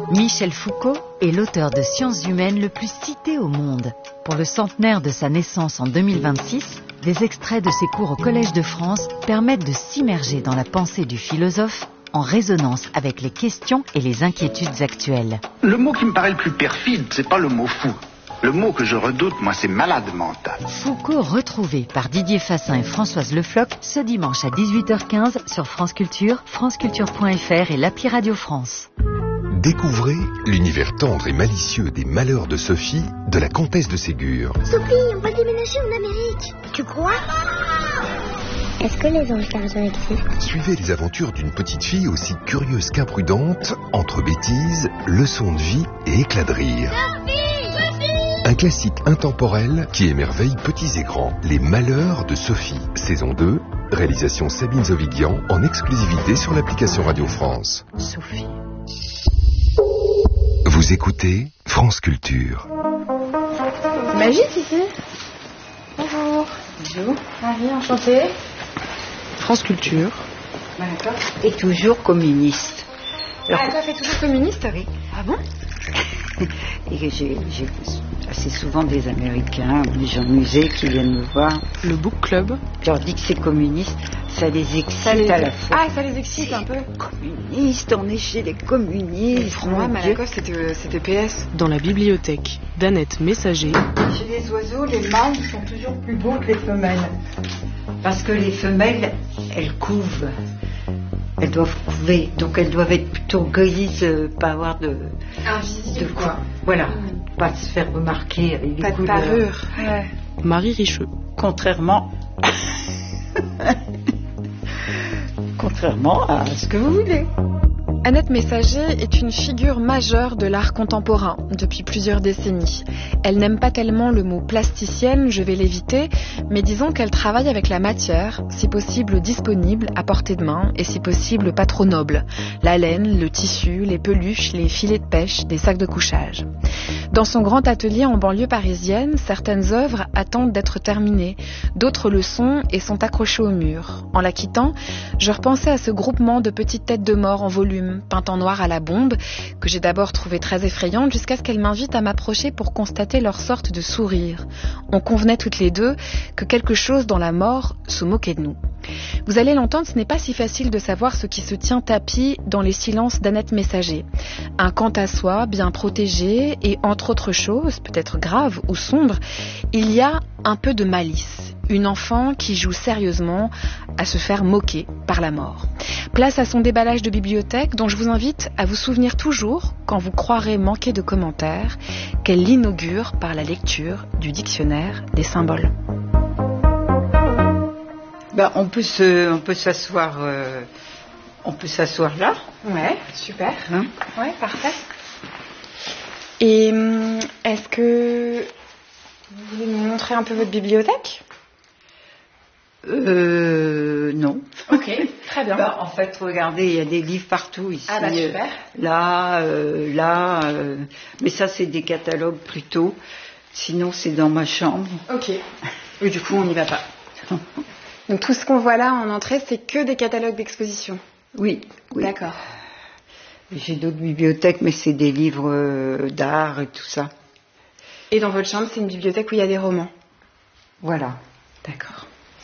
Michel Foucault est l'auteur de sciences humaines le plus cité au monde. Pour le centenaire de sa naissance en 2026, des extraits de ses cours au Collège de France permettent de s'immerger dans la pensée du philosophe en résonance avec les questions et les inquiétudes actuelles. Le mot qui me paraît le plus perfide, c'est pas le mot fou. Le mot que je redoute, moi, c'est malade mental. Foucault retrouvé par Didier Fassin et Françoise Le Floch ce dimanche à 18h15 sur France Culture, franceculture.fr et l'appli Radio France. Découvrez l'univers tendre et malicieux des malheurs de Sophie, de la comtesse de Ségur. Sophie, on va déménager en Amérique. Tu crois? Est-ce que les anges gardiens existent? Suivez les aventures d'une petite fille aussi curieuse qu'imprudente, entre bêtises, leçons de vie et éclats de rire. Un classique intemporel qui émerveille petits et grands. Les malheurs de Sophie, saison 2, réalisation Sabine Zovigian, en exclusivité sur l'application Radio France. Sophie. Vous écoutez France Culture. C'est magique ici. Bonjour. Bonjour. Marie, enchantée. France Culture. D'accord. Et toujours communiste. Alors, toi, tu es toujours communiste? Oui. Ah bon? Et j'ai assez souvent des Américains ou des gens de musée qui viennent me voir. Le Book Club. Je leur dis que c'est communiste, ça les excite à la fois. Ah, ça les excite un peu. Communiste, on est chez les communistes. Pour moi, Malakoff, c'était PS. Dans la bibliothèque d'Annette Messager. Chez les oiseaux, les mâles sont toujours plus beaux que les femelles. Parce que les femelles, elles couvent. Elles doivent couver, donc elles doivent être plutôt grises, pas avoir de... Invisible, quoi. Voilà, pas se faire remarquer avec des couleurs. Pas de parure. Ouais. Marie Richeux. Contrairement à ce que vous voulez. Annette Messager est une figure majeure de l'art contemporain depuis plusieurs décennies. Elle n'aime pas tellement le mot plasticienne, je vais l'éviter, mais disons qu'elle travaille avec la matière, si possible disponible, à portée de main, et si possible pas trop noble. La laine, le tissu, les peluches, les filets de pêche, des sacs de couchage. Dans son grand atelier en banlieue parisienne, certaines œuvres attendent d'être terminées, d'autres le sont et sont accrochées au mur. En la quittant, je repensais à ce groupement de petites têtes de mort en volume, peintes en noir à la bombe, que j'ai d'abord trouvé très effrayante jusqu'à ce qu'elle m'invite à m'approcher pour constater leur sorte de sourire. On convenait toutes les deux que quelque chose dans la mort se moquait de nous. Vous allez l'entendre, ce n'est pas si facile de savoir ce qui se tient tapis dans les silences d'Annette Messager. Un quant à soi bien protégé et entre autres choses, peut-être graves ou sombres, il y a un peu de malice. Une enfant qui joue sérieusement à se faire moquer par la mort. Place à son déballage de bibliothèque dont je vous invite à vous souvenir toujours, quand vous croirez manquer de commentaires, qu'elle l'inaugure par la lecture du dictionnaire des symboles. On peut s'asseoir là. Ouais, super. Hein? Ouais, parfait. Et est-ce que vous voulez nous montrer un peu votre bibliothèque? Non. Ok, très bien. En fait, regardez, il y a des livres partout ici. Ah super. Là, mais ça c'est des catalogues plutôt. Sinon c'est dans ma chambre. Ok. Oui, du coup on n'y va pas. Donc tout ce qu'on voit là en entrée, c'est que des catalogues d'exposition. Oui. D'accord. J'ai d'autres bibliothèques, mais c'est des livres d'art et tout ça. Et dans votre chambre, c'est une bibliothèque où il y a des romans. Voilà. D'accord.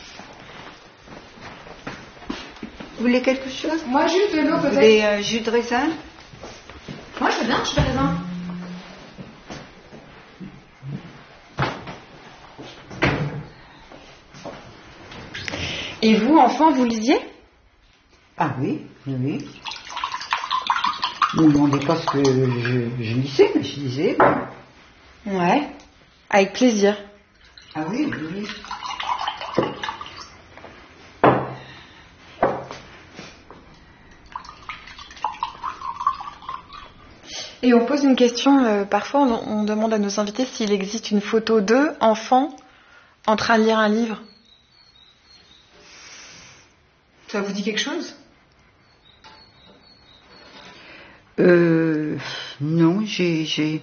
Vous voulez quelque chose? Moi, juste de l'eau, peut-être. Vous voulez jus de raisin? Moi, je veux bien, jus de raisin. Et vous, enfant, vous lisiez? Ah oui. Ne me demandez pas ce que je lisais, mais je lisais. Ouais, avec plaisir. Ah oui. Et on pose une question, parfois on demande à nos invités s'il existe une photo d'eux, enfants, en train de lire un livre. Ça vous dit quelque chose? Non, j'ai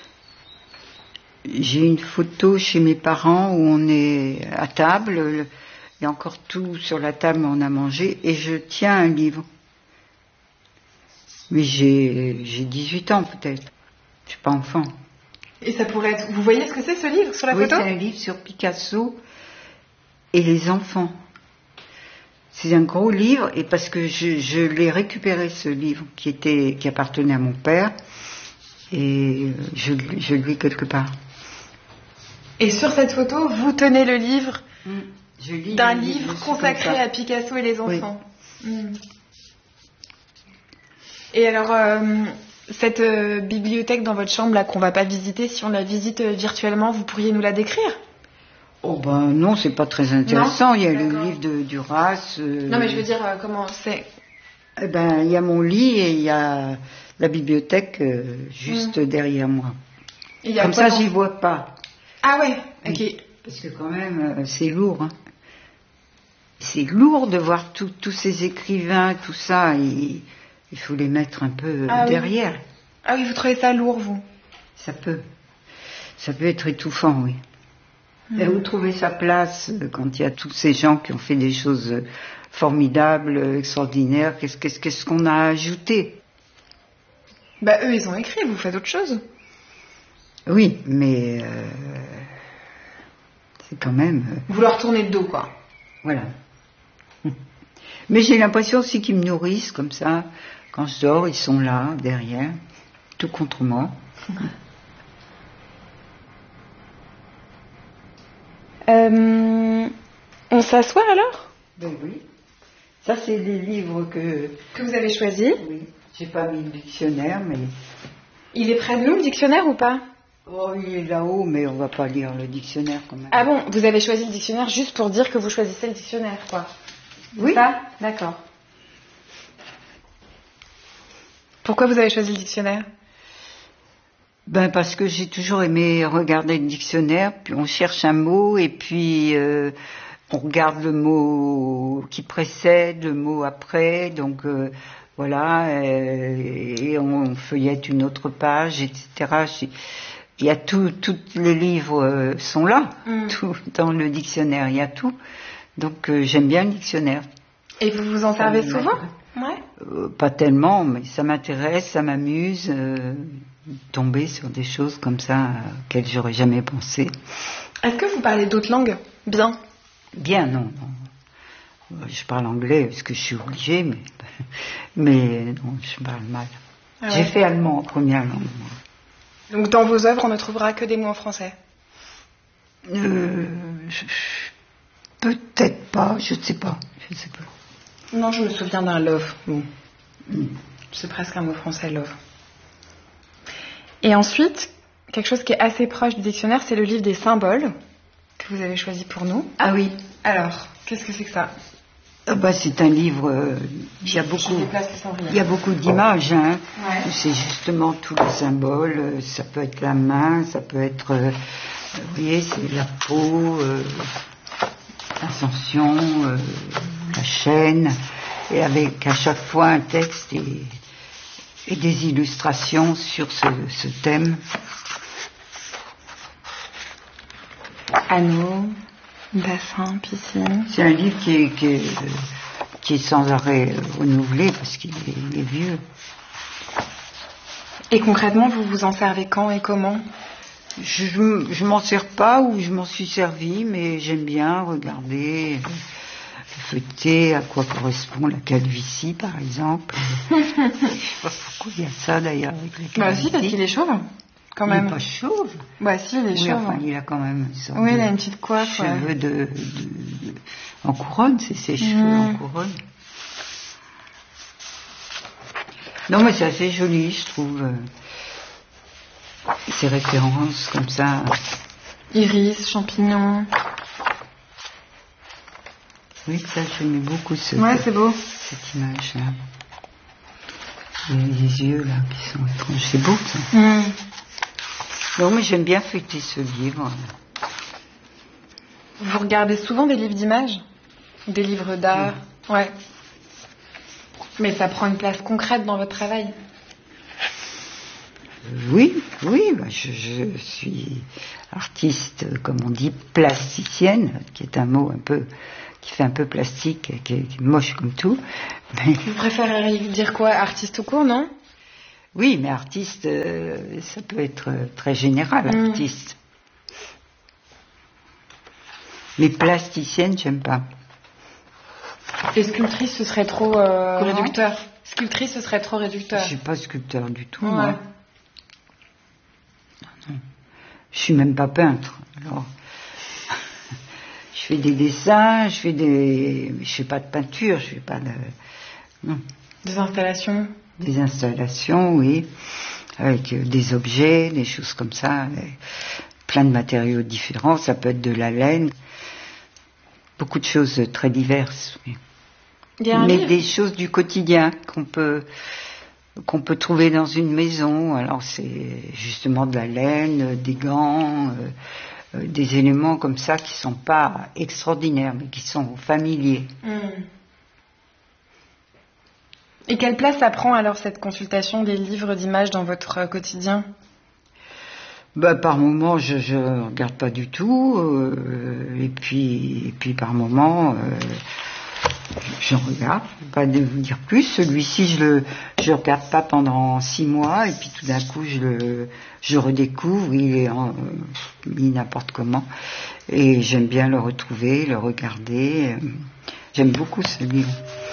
une photo chez mes parents où on est à table, il y a encore tout sur la table, on a mangé, et je tiens un livre. Oui, j'ai 18 ans peut-être. Je suis pas enfant. Et ça pourrait être... Vous voyez ce que c'est ce livre sur la photo ? Oui, c'est un livre sur Picasso et les enfants. C'est un gros livre, et parce que je l'ai récupéré, ce livre qui appartenait à mon père, et je le lis quelque part. Et sur cette photo, vous tenez le livre d'un livre livre consacré à Picasso et les enfants. Oui. Et alors, cette bibliothèque dans votre chambre là qu'on va pas visiter, si on la visite virtuellement, vous pourriez nous la décrire ? Oh ben non, c'est pas très intéressant. Non, il y a d'accord. le livre de Duras. Non, mais je veux dire, comment c'est ? Eh ben, il y a mon lit et il y a la bibliothèque juste derrière moi. Et il y a Comme quoi ça, dans- j'y vois pas. Ah ouais, ok. Oui, parce que quand même, c'est lourd. Hein. C'est lourd de voir tous ces écrivains, tout ça. Il faut les mettre un peu derrière. Oui. Ah oui, vous trouvez ça lourd, vous ? Ça peut être étouffant, oui. Et où trouver sa place quand il y a tous ces gens qui ont fait des choses formidables, extraordinaires. Qu'est-ce qu'on a ajouté ? Bah eux, ils ont écrit, vous faites autre chose. Oui, mais c'est quand même... Vous leur tournez le dos, quoi. Voilà. Mais j'ai l'impression aussi qu'ils me nourrissent comme ça. Quand je dors, ils sont là, derrière, tout contre moi. On s'assoit alors ? Ben oui. Ça, c'est des livres que vous avez choisis. Oui. J'ai pas mis le dictionnaire, mais... Il est près de nous, le dictionnaire, ou pas ? Oh, il est là-haut, mais on va pas lire le dictionnaire quand même. Ah bon, vous avez choisi le dictionnaire juste pour dire que vous choisissez le dictionnaire, quoi. Oui. Ça ? D'accord. Pourquoi vous avez choisi le dictionnaire ? Ben parce que j'ai toujours aimé regarder le dictionnaire, puis on cherche un mot, et puis on regarde le mot qui précède, le mot après, donc voilà, et on feuillette une autre page, etc. Il y a tous les livres sont là, tout dans le dictionnaire, il y a tout. Donc j'aime bien le dictionnaire. Et vous vous en servez souvent ? Ouais. Pas tellement, mais ça m'intéresse, ça m'amuse. Tomber sur des choses comme ça auxquelles j'aurais jamais pensé. Est-ce que vous parlez d'autres langues ? Bien. Bien, non. Je parle anglais parce que je suis obligée, mais non, je parle mal. Ah ouais. J'ai fait allemand en première langue. Moi. Donc dans vos œuvres, on ne trouvera que des mots en français ? Peut-être pas, je ne sais pas. Non, je me souviens d'un love. C'est presque un mot français, love. Et ensuite, quelque chose qui est assez proche du dictionnaire, c'est le livre des symboles que vous avez choisi pour nous. Ah oui. Alors, qu'est-ce que c'est que ça ? C'est un livre, il y a beaucoup d'images. Hein. Ouais. C'est justement tous les symboles. Ça peut être la main, ça peut être, vous voyez, c'est la peau, l'ascension, la chaîne, et avec à chaque fois un texte et des illustrations sur ce thème. Anneau, bassin, piscine. C'est un livre qui est sans arrêt renouvelé parce qu'il est vieux. Et concrètement, vous vous en servez quand et comment ? Je m'en sers pas ou je m'en suis servi, mais j'aime bien regarder, feuilleter à quoi correspond la calvitie, par exemple. Je sais pas pourquoi il y a ça d'ailleurs avec la calvitie. Bah si, parce qu'il est chauve, quand même. Il n'est pas chauve. Bah si, il est chauve. Enfin, il a quand même une sorte il a une petite coiffe. Cheveux en couronne, c'est ses cheveux en couronne. Non, mais c'est assez joli, je trouve. Ces références comme ça. Iris, champignons. Oui, ça, j'aimais beaucoup c'est beau. Cette image-là. Les yeux, là, qui sont étranges. C'est beau, ça. Non, mais j'aime bien feuilleter ce livre. Vous regardez souvent des livres d'images ? Des livres d'art ? Ouais. Mais ça prend une place concrète dans votre travail ? Oui, je suis artiste, comme on dit, plasticienne, qui est un mot un peu qui fait un peu plastique, qui est moche comme tout. Mais... Vous préféreriez dire quoi? Artiste tout court, non? Oui, mais artiste, ça peut être très général, artiste. Mais plasticienne, j'aime pas. Et sculptrice, ce serait trop réducteur. Sculptrice, ce serait trop réducteur. Je suis pas sculpteur du tout, moi. Non. Je suis même pas peintre. Alors, je fais des dessins, je fais pas de peinture, je fais pas de... Non. Des installations? Des installations, oui, avec des objets, des choses comme ça, plein de matériaux différents. Ça peut être de la laine, beaucoup de choses très diverses. Oui. Mais des choses du quotidien qu'on peut trouver dans une maison. Alors c'est justement de la laine, des gants, des éléments comme ça qui sont pas extraordinaires, mais qui sont familiers. Et quelle place ça prend alors cette consultation des livres d'images dans votre quotidien? Par moment, je regarde pas du tout, et puis par moment, je regarde. Je vais pas vous dire plus. Celui-ci, je regarde pas pendant 6 mois, et puis tout d'un coup, je redécouvre. Il est mis n'importe comment, et j'aime bien le retrouver, le regarder. J'aime beaucoup ce livre.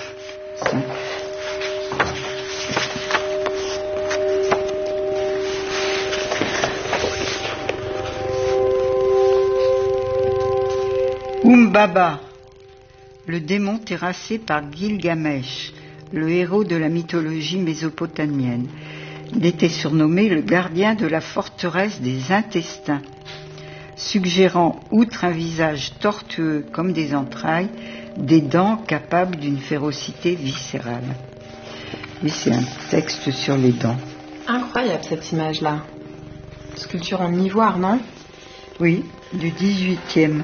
Umbaba, le démon terrassé par Gilgamesh, le héros de la mythologie mésopotamienne. Il était surnommé le gardien de la forteresse des intestins, suggérant, outre un visage tortueux comme des entrailles, des dents capables d'une férocité viscérale. Oui, c'est un texte sur les dents. Incroyable cette image-là. Sculpture en ivoire, non? Oui, du 18e.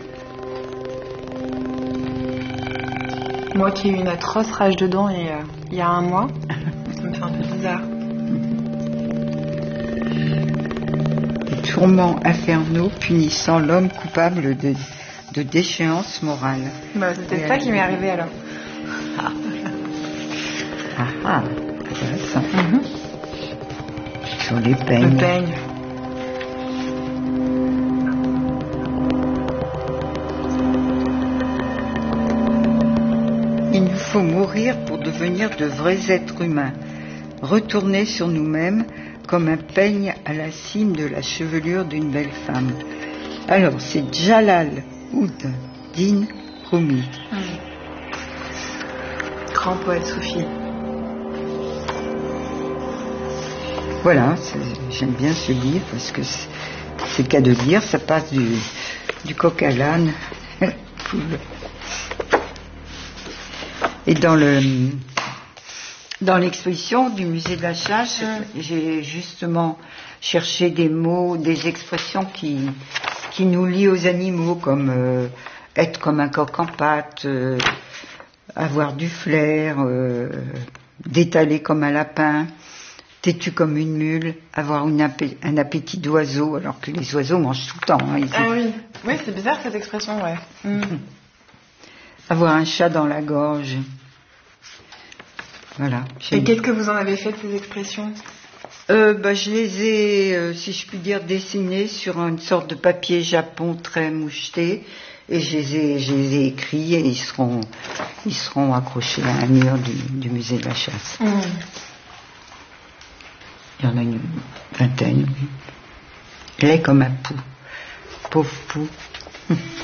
Moi qui ai eu une atroce rage de dents il y a 1 mois, ça me fait un peu bizarre. Les tourments infernaux punissant l'homme coupable de déchéance morale. C'était ça qui m'est arrivé alors. Intéressant. Sur les peignes. Le peigne. Il nous faut mourir pour devenir de vrais êtres humains, retourner sur nous-mêmes comme un peigne à la cime de la chevelure d'une belle femme. Alors, c'est Jalal ud-Din Rumi. Grand poète soufi. Voilà, j'aime bien ce livre parce que c'est le cas de dire, ça passe du coq à l'âne. Et dans l'exposition du musée de la Chasse, j'ai justement cherché des mots, des expressions qui nous lient aux animaux, comme être comme un coq en pâte, avoir du flair, d'étaler comme un lapin, têtu comme une mule, avoir un appétit d'oiseau, alors que les oiseaux mangent tout le temps. Oui, c'est bizarre cette expression, ouais. Avoir un chat dans la gorge. Voilà. Et qu'est-ce que vous en avez fait de ces expressions? Je les ai, si je puis dire, dessinées sur une sorte de papier japon très moucheté, et je les ai écrits, et ils seront accrochés à un mur du musée de la Chasse. Il y en a une 20aine. Oui. Laid comme un pou. Pauvre pou.